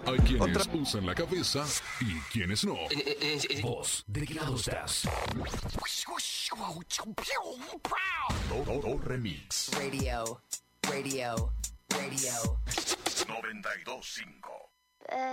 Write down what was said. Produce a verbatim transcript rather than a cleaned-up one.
Hay quienes Otra... usan la cabeza y quienes no. Eh, eh, eh, ¿Vos de qué lado estás? Do, do, do, remix. Radio, radio, radio. noventa y dos punto cinco